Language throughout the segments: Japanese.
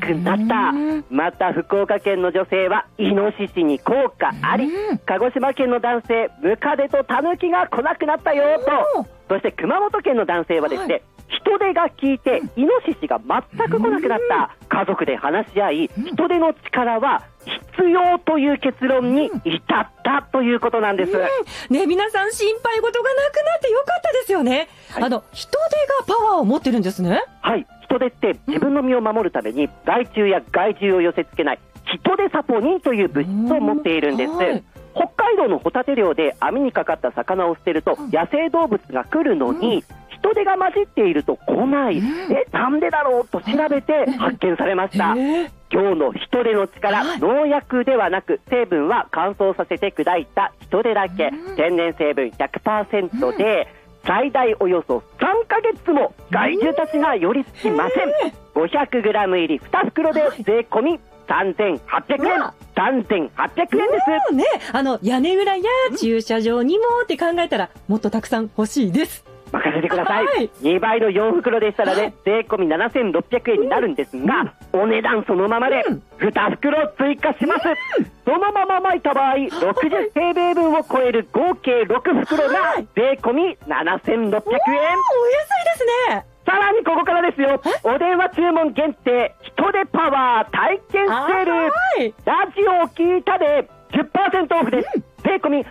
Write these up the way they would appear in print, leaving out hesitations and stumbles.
くなった。また福岡県の女性はイノシシに効果あり。鹿児島県の男性、ムカデとタヌキが来なくなったよと。そして熊本県の男性はですね、人手が効いてイノシシが全く来なくなった。家族で話し合い、人手の力は必要という結論に至ったということなんです。 ね、皆さん心配事がなくなってよかったですよね。人手がパワーを持ってるんですね。 はい、人手って自分の身を守るために害虫や害獣を寄せ付けない人手サポニンという物質を持っているんです。北海道のホタテ漁で網にかかった魚を捨てると野生動物が来るのに、人手が混じっていると来ない、なんでだろうと調べて発見されました。今日の人手の力、農薬ではなく成分は乾燥させて砕いた人手だけ、天然成分 100% で最大およそ3ヶ月も害獣たちが寄りつきません。500g 入り2袋で税込み3800円。3800円ですね。屋根裏や駐車場にもって考えたらもっとたくさん欲しいです。 任せてください。2倍の4袋でしたらね、税込み7600円になるんですが、お値段そのままで2袋追加します。そのまま巻いた場合、60平米分を超える合計6袋が税込み7600円。お安いですね。 さらにここからですよ。お電話注文限定人手パワー体験セール。ラジオを聞いたで 10% オフです。税込み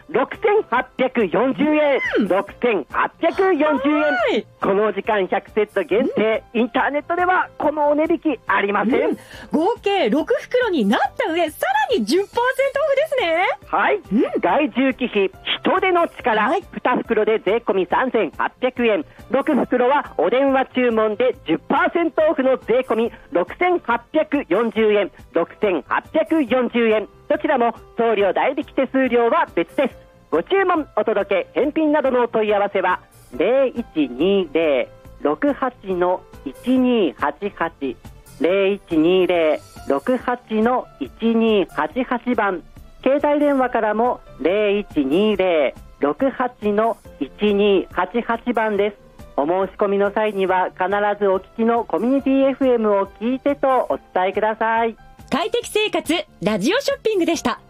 6840円。6840円。この時間100セット限定。インターネットではこのお値引きありません。 合計6袋になった上、さらに 10% オフですね。 はい。害獣忌避人手の力、2袋で税込み3800円。6袋はお電話注文で 10% オフの税込み6840円。6840円。どちらも送料代引き手数料は別です。ご注文、お届け、返品などのお問い合わせは 0120-68-1288 0120-68-1288 番。携帯電話からも 0120-68-1288 番です。お申し込みの際には必ずお聞きのコミュニティ FM を聞いてとお伝えください。 快適生活ラジオショッピングでした。